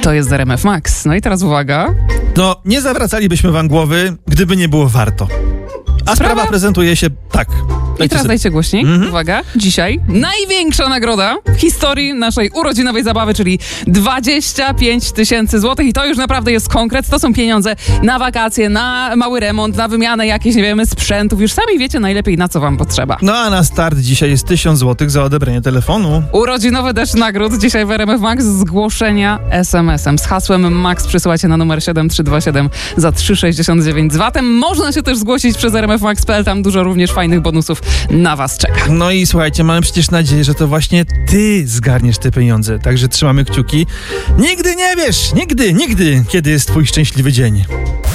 to jest RMF Max. No i teraz uwaga. No, nie zawracalibyśmy wam głowy, gdyby nie było warto. A sprawa prezentuje się tak. I teraz dajcie głośniej. Uwaga. Dzisiaj największa nagroda w historii naszej urodzinowej zabawy, czyli 25 000 złotych. I to już naprawdę jest konkret. To są pieniądze na wakacje, na mały remont, na wymianę jakichś, nie wiemy, sprzętów. Już sami wiecie najlepiej, na co wam potrzeba. No a na start dzisiaj jest 1000 złotych za odebranie telefonu. Urodzinowy deszcz nagród dzisiaj w RMF Max. Zgłoszenia SMS-em z hasłem MAX przysyłacie na numer 7327 za 3,69 z VAT-em. Można się też zgłosić przez rmfmax.pl. Tam dużo również fajnych bonusów na was czeka. No i słuchajcie, mamy przecież nadzieję, że to właśnie ty zgarniesz te pieniądze. Także trzymamy kciuki. Nigdy nie wiesz, nigdy, kiedy jest twój szczęśliwy dzień.